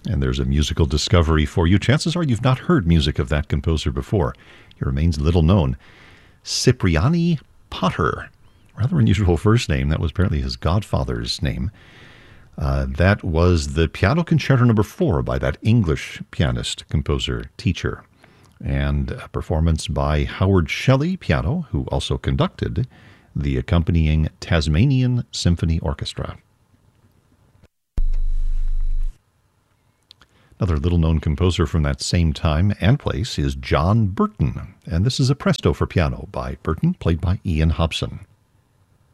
and there's a musical discovery for you. Chances are you've not heard music of that composer before. He remains little known. Cipriani Potter, rather unusual first name. That was apparently his godfather's name. That was the Piano Concerto No. 4 by that English pianist, composer, teacher, and a performance by Howard Shelley, piano, who also conducted the accompanying Tasmanian Symphony Orchestra. Another little-known composer from that same time and place is John Burton, and this is a presto for piano by Burton, played by Ian Hobson.